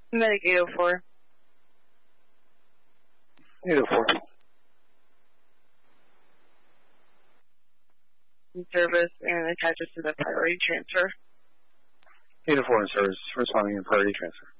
Medic 804. 804. In service and attaches to the priority transfer. 804 in service, responding in priority transfer.